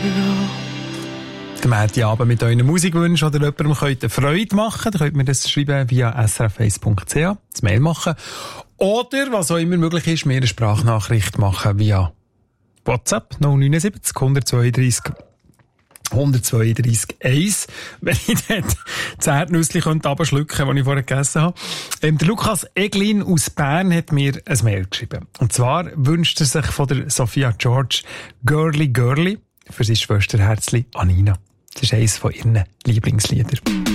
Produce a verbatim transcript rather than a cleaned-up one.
Den Abend mit euren Musikwünschen oder jemandem könnt ihr Freude machen. Dann könnt ihr mir das schreiben via s r f eins punkt c h, das Mail machen. Oder, was auch immer möglich ist, mir eine Sprachnachricht machen via WhatsApp null neun sieben null zwei drei eins zwei drei eins, wenn ich dort das Erdnüssli runterschlucken könnte, das ich vorher gegessen habe. Ähm, der Lukas Eglin aus Bern hat mir ein Mail geschrieben. Und zwar wünscht er sich von der Sophia George Girly Girly für seine Schwesterherzli Anina. Das ist eines von ihren Lieblingsliedern.